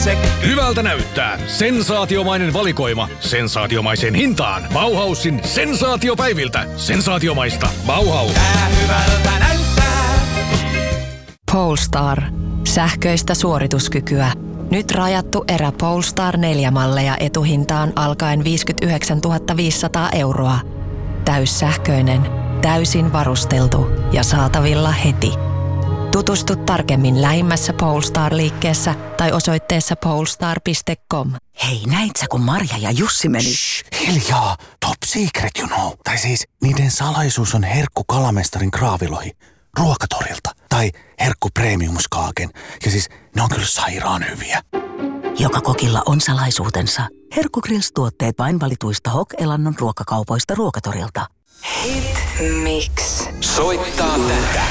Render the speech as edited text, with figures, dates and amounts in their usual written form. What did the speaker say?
Hyvältä näyttää. Sensaatiomainen valikoima. Sensaatiomaiseen hintaan. Bauhausin sensaatiopäiviltä. Sensaatiomaista. Bauhaus. Hyvältä näyttää. Polestar. Sähköistä suorituskykyä. Nyt rajattu erä Polestar 4-malleja etuhintaan alkaen 59 500 €. Täyssähköinen, täysin varusteltu ja saatavilla heti. Tutustu tarkemmin lähimmässä Polestar-liikkeessä tai osoitteessa polestar.com. Hei, näit sä kun Marja ja Jussi meni? Shh, hiljaa, top secret you know. Tai siis niiden salaisuus on herkku kalamestarin kraavilohi ruokatorilta. Tai herkku premiumskaaken. Ja siis ne on kyllä sairaan hyviä. Joka kokilla on salaisuutensa. Herkku Grills-tuotteet vain valituista Hok-elannon ruokakaupoista ruokatorilta. Hit mix. Soittaa tätä.